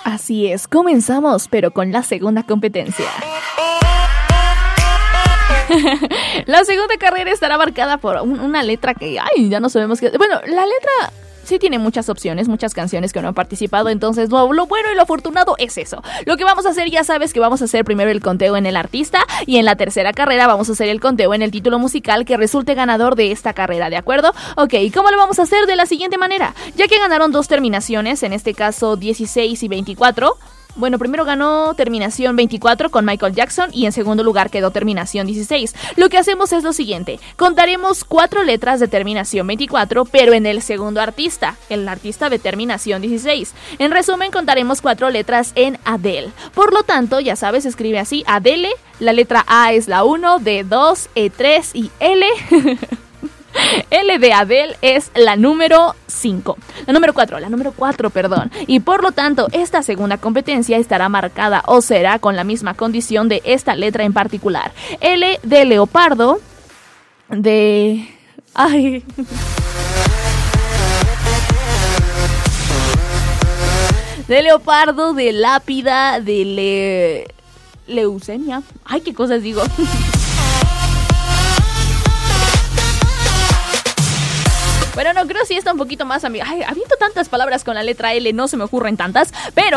Así es, comenzamos, pero con la segunda competencia. La segunda carrera estará marcada por una letra que, ya no sabemos qué. Bueno, la letra sí tiene muchas opciones, muchas canciones que no han participado, entonces lo bueno y lo afortunado es eso. Lo que vamos a hacer, ya sabes que vamos a hacer primero el conteo en el artista y en la tercera carrera vamos a hacer el conteo en el título musical que resulte ganador de esta carrera, ¿de acuerdo? Ok, ¿cómo lo vamos a hacer? De la siguiente manera, ya que ganaron dos terminaciones, en este caso 16 y 24. Bueno, primero ganó terminación 24 con Michael Jackson y en segundo lugar quedó terminación 16. Lo que hacemos es lo siguiente, contaremos 4 letras de terminación 24, pero en el segundo artista, el artista de terminación 16. En resumen, contaremos 4 letras en Adele. Por lo tanto, ya sabes, escribe así, Adele, la letra A es la 1, D 2, E 3 y L... L de Adele es la número 5. La número 4, perdón. Y por lo tanto, esta segunda competencia estará marcada o será con la misma condición de esta letra en particular. L de leopardo, de... de leopardo, de lápida, de leucemia. ¿Qué cosas digo? Bueno, no, creo si está un poquito más amiga. Habiendo tantas palabras con la letra L, no se me ocurren tantas, pero...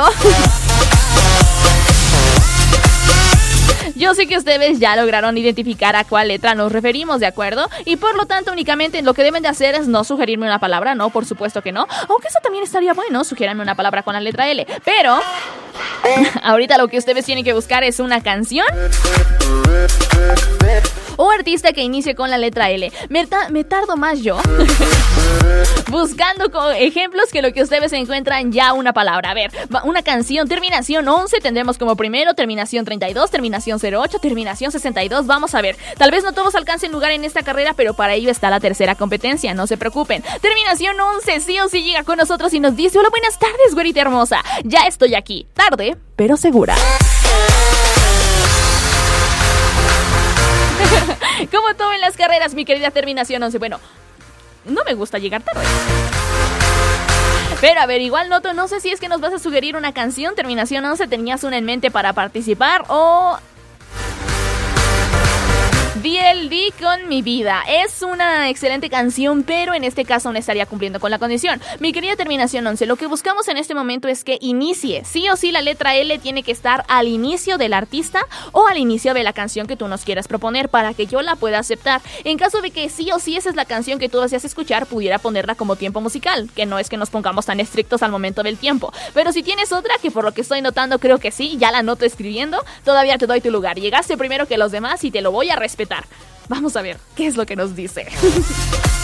Yo sé que ustedes ya lograron identificar a cuál letra nos referimos, ¿de acuerdo? Y por lo tanto, únicamente lo que deben de hacer es no sugerirme una palabra, no, por supuesto que no. Aunque eso también estaría bueno, sugiéranme una palabra con la letra L. Pero, ahorita lo que ustedes tienen que buscar es una canción o artista que inicie con la letra L. Me tardo más yo buscando con ejemplos que lo que ustedes encuentran ya una palabra. A ver, una canción, terminación 11, tendremos como primero, terminación 32, terminación 08, terminación 62. Vamos a ver, tal vez no todos alcancen lugar en esta carrera, pero para ello está la tercera competencia, no se preocupen. Terminación 11 sí o sí llega con nosotros y nos dice: hola, buenas tardes, güerita hermosa, ya estoy aquí, tarde pero segura. Como todo en las carreras, mi querida terminación 11. Bueno, no me gusta llegar tarde, pero a ver, igual no sé si es que nos vas a sugerir una canción. Terminación 11, ¿tenías una en mente para participar o...? DLD con Mi Vida. Es una excelente canción, pero en este caso no estaría cumpliendo con la condición. Mi querida terminación 11, lo que buscamos en este momento es que inicie. Sí o sí la letra L tiene que estar al inicio del artista o al inicio de la canción que tú nos quieras proponer para que yo la pueda aceptar. En caso de que sí o sí esa es la canción que tú deseas escuchar, pudiera ponerla como tiempo musical, que no es que nos pongamos tan estrictos al momento del tiempo. Pero si tienes otra, que por lo que estoy notando creo que sí, ya la noto escribiendo, todavía te doy tu lugar. Llegaste primero que los demás y te lo voy a respetar. Vamos a ver qué es lo que nos dice.